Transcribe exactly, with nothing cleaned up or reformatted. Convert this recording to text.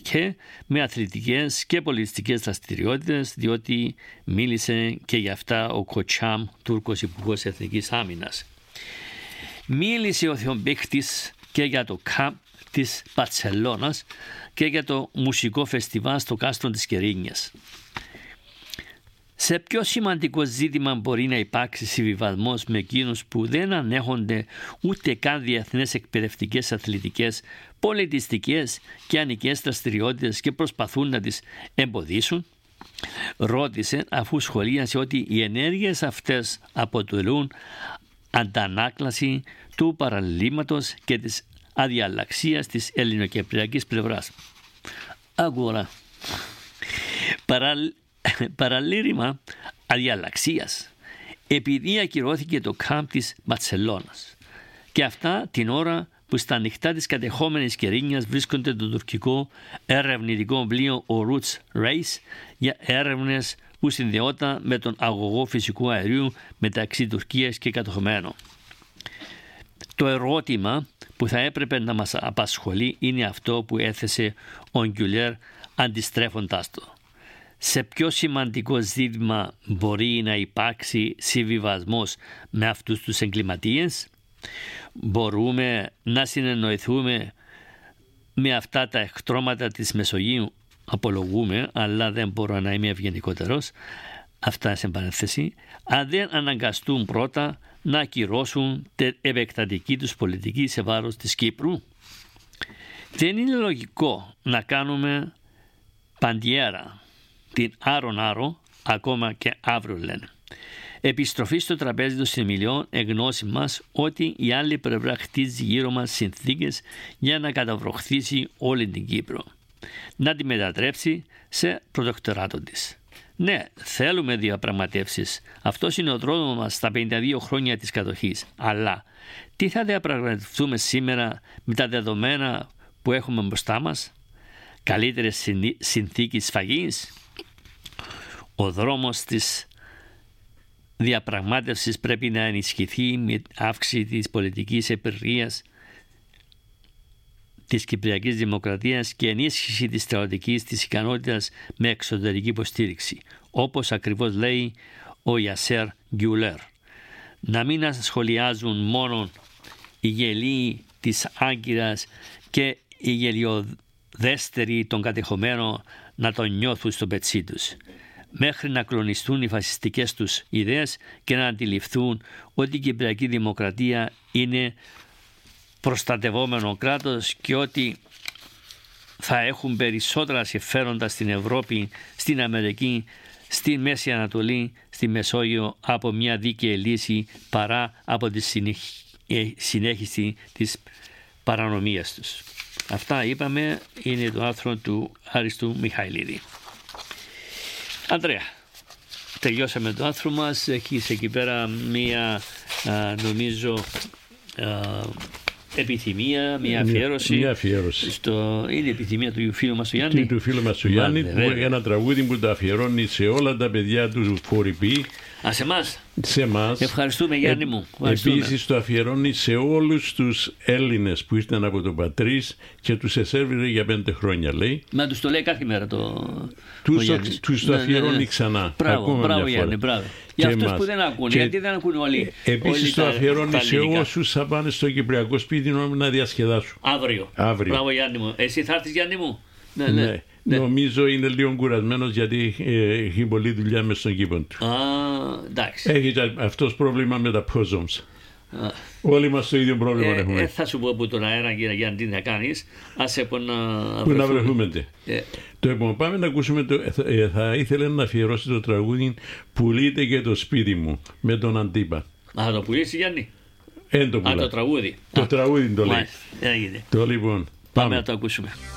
και με αθλητικές και πολιτιστικές δραστηριότητες, διότι μίλησε και για αυτά ο Κοτσάμ, Τούρκος Υπουργός Εθνικής Άμυνας. Μίλησε ο θεομπαίκτης και για το ΚΑΠ της Μπαρσελώνας και για το μουσικό φεστιβάλ στο κάστρο της Κερίνιας. Σε πιο σημαντικό ζήτημα μπορεί να υπάρξει συμβιβασμός με εκείνους που δεν ανέχονται ούτε καν διεθνές εκπαιδευτικές, αθλητικές, πολιτιστικές και ανικές δραστηριότητες και προσπαθούν να τις εμποδίσουν? Ρώτησε, αφού σχολίασε ότι οι ενέργειες αυτές αποτελούν αντανάκλαση του παραλύματος και της αδιαλλαξίας της ελληνοκυπριακής πλευράς. Αγορά. Παρα... Παραλήρημα αδιαλλαξίας, επειδή ακυρώθηκε το κάμπ της Μπαρσελώνας. Και αυτά την ώρα που στα ανοιχτά της κατεχόμενης Κερίνιας βρίσκονται το τουρκικό ερευνητικό πλοίο ο Roots Race για έρευνες που συνδεόταν με τον αγωγό φυσικού αερίου μεταξύ Τουρκίας και κατεχομένων. Το ερώτημα που θα έπρεπε να μας απασχολεί είναι αυτό που έθεσε ο Γκιουλέρ αντιστρέφοντάς το. Σε πιο σημαντικό ζήτημα μπορεί να υπάρξει συμβιβασμός με αυτούς τους εγκληματίες? Μπορούμε να συνεννοηθούμε με αυτά τα εκτρώματα της Μεσογείου? Απολογούμε, αλλά δεν μπορώ να είμαι ευγενικότερος. Αυτά σε παρένθεση. Αν δεν αναγκαστούν πρώτα να ακυρώσουν την επεκτατική τους πολιτική σε βάρος της Κύπρου. Δεν είναι λογικό να κάνουμε παντιέρα την άρον-άρο, ακόμα και αύριο λένε. Επιστροφή στο τραπέζι των συνομιλιών, εγνώση μας ότι η άλλη πλευρά χτίζει γύρω μας συνθήκες για να καταβροχθήσει όλη την Κύπρο. Να τη μετατρέψει σε προτεκτοράτο της. Ναι, θέλουμε διαπραγματεύσεις. Αυτός είναι ο δρόμος μας στα πενήντα δύο χρόνια της κατοχής. Αλλά τι θα διαπραγματευτούμε σήμερα με τα δεδομένα που έχουμε μπροστά μας? Καλύτερες συνθήκες σφαγής? Ο δρόμος της διαπραγμάτευσης πρέπει να ενισχυθεί με αύξηση της πολιτικής επηρείας της Κυπριακής Δημοκρατίας και ενίσχυση της στρατιωτικής της ικανότητας με εξωτερική υποστήριξη, όπως ακριβώς λέει ο Ιασέρ Γκιουλέρ. Να μην σχολιάζουν μόνο οι γελοί της Άγκυρας και οι γελιοδέστεροι των κατεχομένων να τον νιώθουν στο πετσί τους, μέχρι να κλονιστούν οι φασιστικές τους ιδέες και να αντιληφθούν ότι η Κυπριακή Δημοκρατία είναι προστατευόμενο κράτος και ότι θα έχουν περισσότερα συμφέροντα στην Ευρώπη, στην Αμερική, στη Μέση Ανατολή, στη Μεσόγειο από μια δίκαιη λύση παρά από τη συνέχιση της παρανομίας τους. Αυτά είπαμε, είναι το άρθρο του Άριστου Μιχαηλίδη. Αντρέα, τελειώσαμε το άρθρο μας. Έχεις εκεί πέρα μία α, νομίζω α, επιθυμία, μία αφιέρωση. Μία αφιέρωση. Στο... Είναι η επιθυμία του φίλου μας του Γιάννη. Του φίλου μας του Γιάννη, που ένα τραγούδι που το αφιερώνει σε όλα τα παιδιά του Φορυπή. Α, σε εμάς. Σε εμάς. Ευχαριστούμε Γιάννη μου. Επίσης το αφιερώνει σε όλους τους Έλληνες που ήρθαν από τον Πατρίς και τους εσέρβιζε για πέντε χρόνια, λέει. Μα τους το λέει κάθε μέρα το Τους το, τους το αφιερώνει ναι, ναι. ξανά. Μπράβο, μπράβο Γιάννη, μπράβο. Για αυτούς που δεν ακούν, και... γιατί δεν ακούν όλοι. Επίσης το αφιερώνει σε όσους θα πάνε στο Κυπριακό σπίτι να διασκεδάσουν. Αύριο. Αύριο. Μπράβο Γιάννη μου. Εσύ θα έρθεις Γιάννη μου? Ναι, ναι. ναι. Ναι. Νομίζω είναι λίγο κουρασμένος γιατί ε, έχει πολλή δουλειά μες στον κήπο του. Α, εντάξει. Έχει αυτός πρόβλημα με τα πόζομς. Όλοι μας το ίδιο πρόβλημα ε, έχουμε. Ε, θα σου πω από τον αέρα για τι να κάνεις. Άσε που να Που να βρεθούμε. Ε. Το επόμενο πάμε να ακούσουμε. Το, ε, θα ήθελε να αφιερώσει το τραγούδι «Πουλείται και το σπίτι μου» με τον Αντίπα. Α, το πουλήσει Γιάννη? Εν το Α, το τραγούδι. Το Α, τραγούδι το λέει. Έγινε. Το λοιπόν. Πάμε, πάμε να το ακούσουμε.